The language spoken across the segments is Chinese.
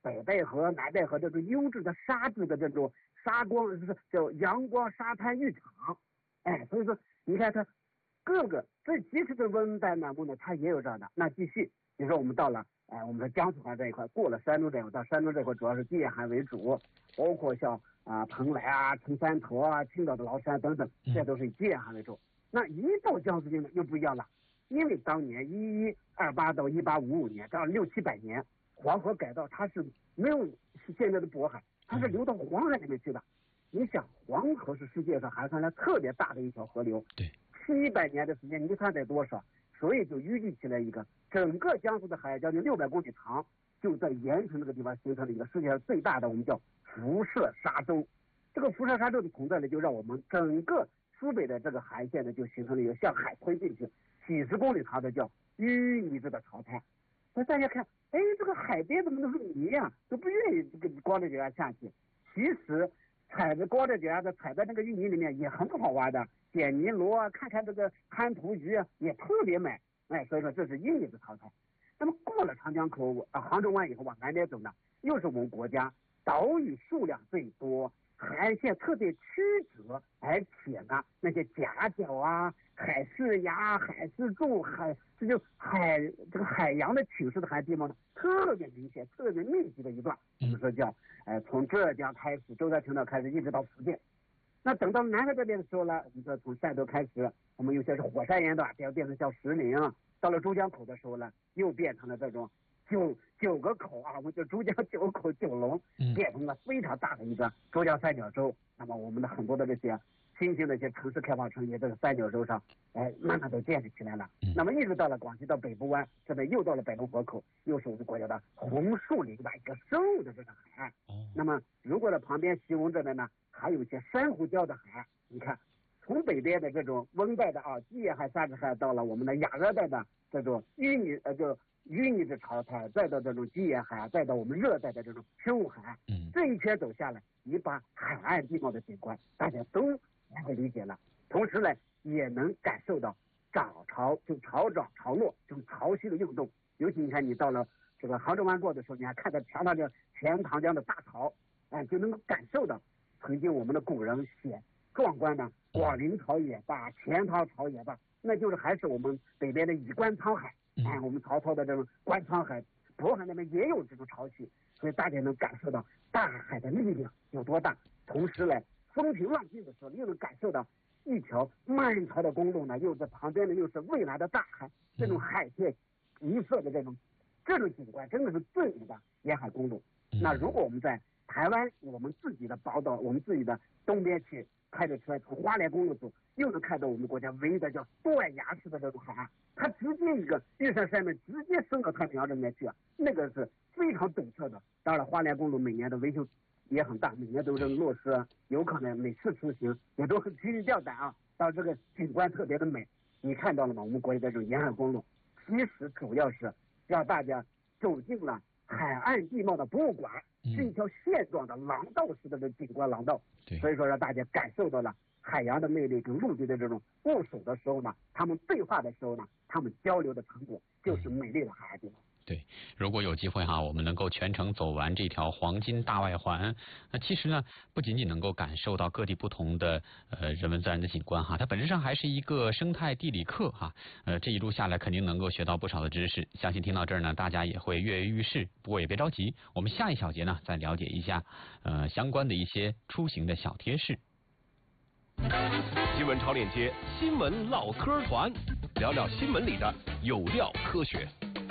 北戴河、南戴河这种优质的沙质的这种沙光，叫阳光沙滩浴场。所以说你看它各个，这即使是温带南部呢，它也有这样的。那继续，比如说我们到了我们的江苏海这一块，过了山东这一块，到山东这块主要是界海为主，包括像蓬莱啊、陈山头啊、青岛的崂山等等，这都是以界海为主。那一到江苏境呢又不一样了，因为当年1128到1855年这样600-700年，黄河改道它是没有现在的渤海，它是流到黄海里面去的。你想，黄河是世界上还算来特别大的一条河流， 对 ，700年的时间，你看得多少？所以就淤积起来一个，整个江苏的海将近600公里长，就在盐城这个地方形成了一个世界上最大的我们叫辐射沙洲。这个辐射沙洲的存在呢，就让我们整个苏北的这个海线呢，就形成了一个向海推进去几十公里长的叫淤泥质的潮滩。那大家看，这个海边怎么都是泥呀，都不愿意这个光着脚丫下去。其实踩着光着脚丫子踩在那个淤泥里面也很好玩的，捡泥螺啊，看看这个滩涂鱼啊，也特别美。所以说这是淤泥质潮滩。那么过了长江口杭州湾以后往南边走呢，又是我们国家岛屿数量最多，海岸线特别曲折，而且呢那些夹角啊、海势崖、海势柱、这个海洋的侵蚀的海地貌呢，特别明显、特别密集的一段。我们说叫从浙江开始，舟山群岛开始，一直到福建。那等到南海这边的时候呢，你说从汕头开始，我们有些是火山岩段，变成叫石林。到了珠江口的时候呢，又变成了这种九个口啊，我们就珠江9口9龙，变成了非常大的一个珠江三角洲。那么我们的很多的这些新兴的一些城市开发城也在三角洲上，慢慢都建立起来了。那么一直到了广西到北部湾这边，又到了北龙河口，又是我们国家的红树林的一个生物的这个海岸。那么如果在旁边西翁这边呢，还有一些珊瑚礁的海岸。你看，从北边的这种温带的界海、沙质海，到了我们的亚热带的这种淤泥质潮滩，再到这种基沿海，再到我们热带的这种生物海岸。这一圈走下来，你把海岸地貌的景观大家都能够理解了，同时呢也能感受到涨潮就潮涨潮落这种潮汐的运动。尤其你看你到了这个杭州湾过的时候，你还看到钱塘江的大潮，就能够感受到曾经我们的古人写壮观的广陵潮也罢，钱塘潮也罢，那就是还是我们北边的以关沧海。我们曹操的这种关沧海、渤海那边也有这种潮汐，所以大家能感受到大海的力量有多大。同时呢，风平浪静的时候，又能感受到一条漫长的公路呢，又在旁边呢，又是蔚蓝的大海，这种海天一色的这种景观，真的是最美的沿海公路。那如果我们在台湾，我们自己的宝岛，我们自己的东边去开着车从花莲公路走，又能看到我们国家唯一的叫断崖式的这种海岸，它直接一个玉山山脉直接升到太平洋这里面去那个是非常陡峭的。当然花莲公路每年的维修也很大，每年都是落实，有可能每次出行也都很提心吊胆到这个景观特别的美。你看到了吗？我们国家的这种沿海公路其实主要是让大家走进了海岸地貌的博物馆，是一条线状的廊道式的景观廊道。所以说让大家感受到了海洋的魅力跟陆地的这种部署的时候呢，他们对话的时候呢，他们交流的成果就是美丽的海岸地貌。 对，如果有机会我们能够全程走完这条黄金大外环，那其实呢，不仅仅能够感受到各地不同的人文自然的景观它本质上还是一个生态地理课这一路下来肯定能够学到不少的知识。相信听到这儿呢，大家也会跃跃欲试。不过也别着急，我们下一小节呢，再了解一下相关的一些出行的小贴士。 新闻超链接，新闻唠嗑团，聊聊新闻里的有料科学。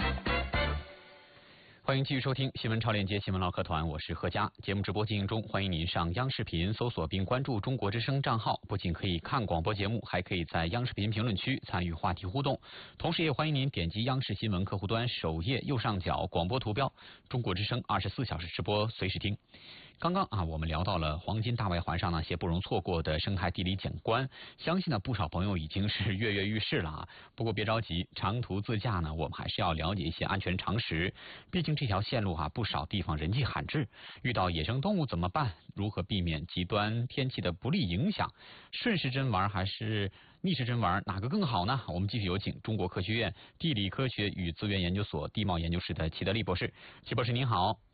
欢迎继续收听新闻超链接新闻唠嗑团，我是贺佳。节目直播进行中，欢迎您上央视频搜索并关注中国之声账号，不仅可以看广播节目，还可以在央视频评论区参与话题互动。同时也欢迎您点击央视新闻客户端首页右上角广播图标，中国之声24小时直播，随时听。刚刚我们聊到了黄金大外环上那些不容错过的生态地理景观，相信呢不少朋友已经是跃跃欲试了不过别着急，长途自驾呢，我们还是要了解一些安全常识。毕竟这条线路不少地方人迹罕至，遇到野生动物怎么办？如何避免极端天气的不利影响？顺时针玩还是逆时针玩，哪个更好呢？我们继续有请中国科学院地理科学与资源研究所地貌研究室的齐德利博士。齐博士您好。